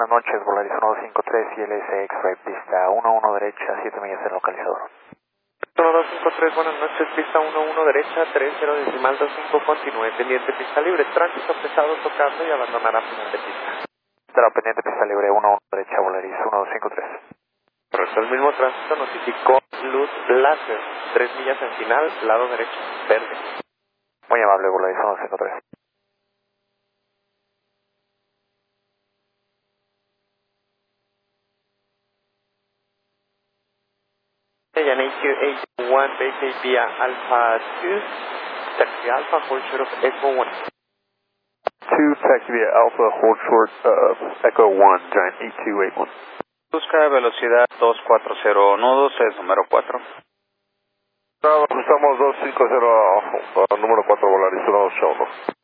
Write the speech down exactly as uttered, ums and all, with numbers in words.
buenas noches, Volaris uno dos cinco tres y L S X-Ray, pista uno uno derecha, siete millas del localizador. uno dos cinco tres, buenas noches, pista uno uno derecha, tres cero decimal dos cinco, continúe pendiente, pista libre, tránsito pesado tocando y abandonará final de pista. Estará pendiente, pista libre uno uno derecha, Volaris uno dos cinco tres. Correcto, el mismo tránsito notificó luz láser, tres millas en final, lado derecho, verde. Muy amable, Volaris uno dos cinco tres. N A Q eight one, base via Alpha two, taxi Alpha, hold short of Echo one. two, taxi via Alpha, hold short of Echo one, Giant eight two eight one. Busca velocidad dos cuatro cero nudos, es número cuatro. Ajustamos dos cinco cero, número cuatro, Volaris uno dos cinco.